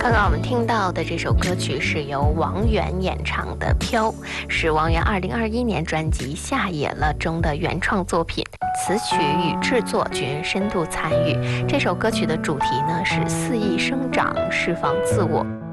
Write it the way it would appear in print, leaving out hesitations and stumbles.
刚刚我们听到的这首歌曲是由王源演唱的《飘》，是王源2021年专辑《下野了》中的原创作品，词曲与制作均深度参与。这首歌曲的主题呢是肆意生长，释放自我。